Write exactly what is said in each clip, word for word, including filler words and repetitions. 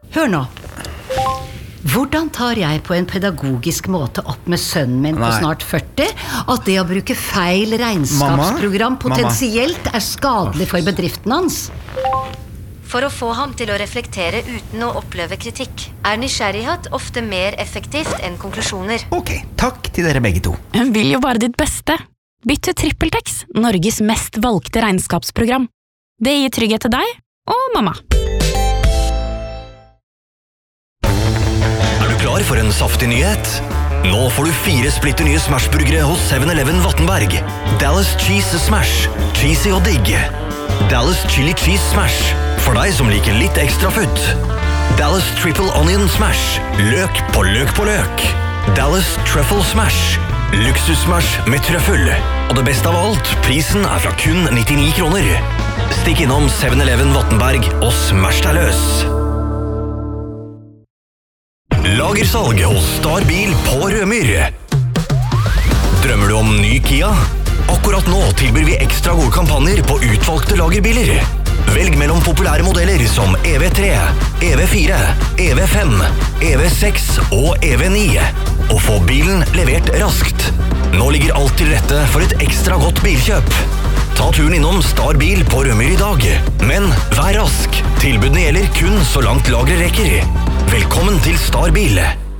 Hør nå. Hvordan tar jeg på en pedagogisk måte opp med sønnen min på snart førti at det å bruke feil regnskapsprogram potensielt er skadelig for bedriften hans? For å få ham til å reflektere uten å oppleve kritikk, er nysgjerrighet ofte mer effektivt enn konklusjoner. Ok, takk til dere begge to. Hun vil jo bare ditt beste. Bytt til TrippelTex, Norges mest valgte regnskapsprogram. Det gir trygghet til deg og mamma. Klar for en saftig nyhet? Nå får du fire splitter nye Smash-burgere hos seven eleven Vattenberg. Dallas Cheese Smash. Cheesy og digg. Dallas Chili Cheese Smash. For deg som liker litt ekstra futt. Dallas Triple Onion Smash. Løk på løk på løk. Dallas Truffle Smash. Luksus-smash med trøffel. Og det beste av alt, prisen er fra kun nittini kroner. Stikk innom seven eleven Vattenberg og smash deg løs. Lagersalg hos Starbil på Rømyr. Drømmer du om ny Kia? Akkurat nå tilbyr vi ekstra gode kampanjer på utvalgte lagerbiler. Velg mellom populære modeller som E V tre, E V fire, E V fem, E V seks og E V ni. Og få bilen levert raskt. Nå ligger alt til rette for et ekstra godt bilkjøp. Ta turen innom Starbil på Rømyr i dag. Men vær rask. Tilbudene gjelder kun så langt lageret rekker. Velkommen til Starbil.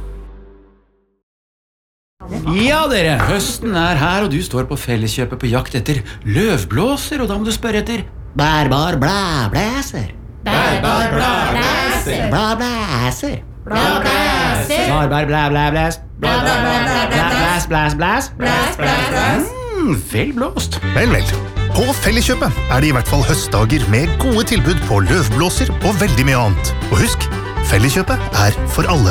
Ja, dere, høsten er her, og du står på Felleskjøpet på jakt etter løvblåser, og da må du spørre etter Bærbar blæblæser. Bærbar blæblæser. Blæblæser. Blæblæser. Bærbar blæblæblæs. Blæblæs, blæs, blæs. Blæs, blæs, blæs. Mm, vel blåst. Vel, vel. På Felleskjøpet er det i hvert fall høstdager med gode tilbud på løvblåser og veldig mye annet. Og husk, Felleskjøpet er for alle.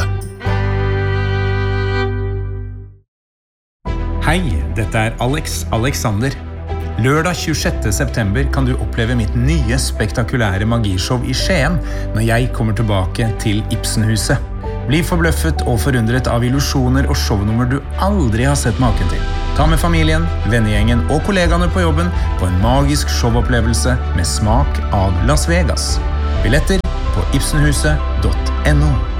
Hei, dette er Alex Alexander. Lørdag tjuesjette september kan du oppleve mitt nye spektakulære magishow i Skien når jeg kommer tilbake til Ibsenhuset. Bli forbløffet og forundret av illusjoner og shownummer du aldri har sett maken til. Ta med familien, vennegjengen og kollegaene på jobben på en magisk showopplevelse med smak av Las Vegas. Billetter på ibsenhuset punktum no.